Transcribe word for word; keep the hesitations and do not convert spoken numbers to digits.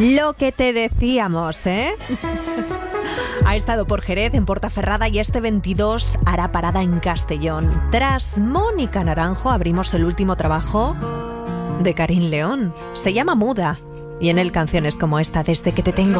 Lo que te decíamos, ¿eh? Ha estado por Jerez, en Portaferrada, y este veintidós hará parada en Castellón. Tras Mónica Naranjo abrimos el último trabajo de Karin León. Se llama Muda, y en él canciones como esta, Desde que te tengo.